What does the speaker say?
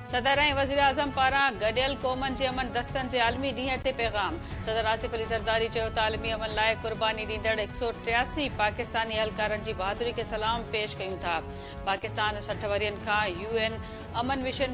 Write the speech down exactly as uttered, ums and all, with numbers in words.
सदर ऐं वज़ीर आज़म पारां गडि॒यल क़ौमनि जे अमन दस्तनि जे आलमी ॾींहं ते पैग़ाम। सदर आसिफ अली ज़रदारी चयो त आलमी अमन लाइ क़ुर्बानी ॾींदड़ हिक सौ टियासी पाकिस्तानी एहलकारनि जी बहादुरी खे सलाम पेश कयूं था। पाकिस्तान सठ वरियनि खां यूएन अमन मिशन